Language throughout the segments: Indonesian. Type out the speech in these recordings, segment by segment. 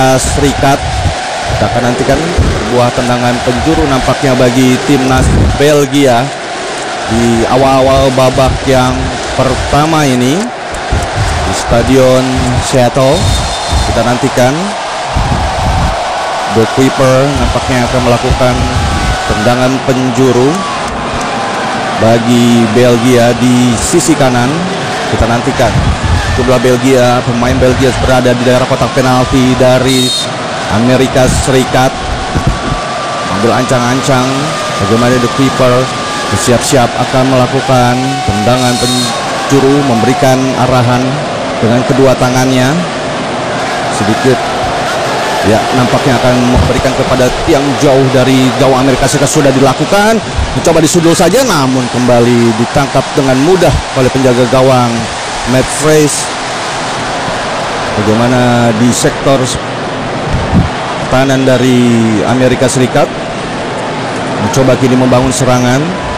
Amerika Serikat. Kita akan nantikan sebuah tendangan penjuru nampaknya bagi timnas Belgia di awal-awal babak yang pertama ini di Stadion Seattle. Kita nantikan The Keeper nampaknya akan melakukan tendangan penjuru bagi Belgia di sisi kanan. Kita nantikan sebelah Belgia, pemain Belgia berada di daerah kotak penalti dari Amerika Serikat. Ambil ancang-ancang bagaimana The Keeper bersiap-siap akan melakukan tendangan penjuru, memberikan arahan dengan kedua tangannya. Sedikit ya, nampaknya akan memberikan kepada tiang jauh dari gawang Amerika Serikat. Sudah dilakukan, mencoba disundul saja, namun kembali ditangkap dengan mudah oleh penjaga gawang Matt Freys. Bagaimana di sektor pertahanan dari Amerika Serikat mencoba kini membangun serangan.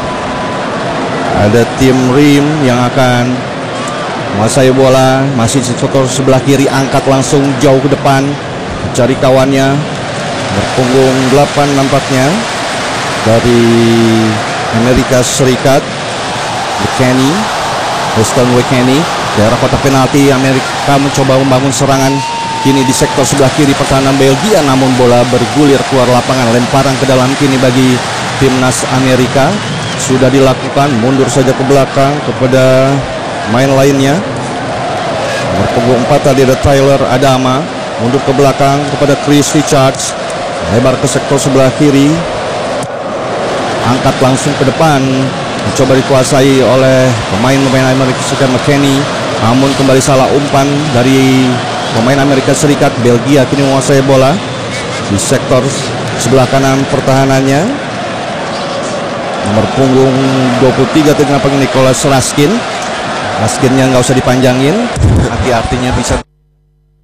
Ada tim Rim yang akan menguasai bola, masih di sektor sebelah kiri, angkat langsung jauh ke depan mencari kawannya. Berpunggung 8 nampaknya dari Amerika Serikat, Weston McKennie. Daerah kotak penalti, Amerika mencoba membangun serangan kini di sektor sebelah kiri pertahanan Belgia, namun bola bergulir keluar lapangan. Lemparan ke dalam kini bagi timnas Amerika. Sudah dilakukan, mundur saja ke belakang kepada main lainnya. Berpunggung 4 tadi ada Tyler Adama, mundur ke belakang kepada Chris Richards, lebar ke sektor sebelah kiri, angkat langsung ke depan, mencoba dikuasai oleh pemain Amerika Serikat McKennie, namun kembali salah umpan dari pemain Amerika Serikat. Belgia kini menguasai bola di sektor sebelah kanan pertahanannya. Nomor punggung 23 tengah Nicholas Raskin. Raskinnya nggak usah dipanjangin, nanti artinya bisa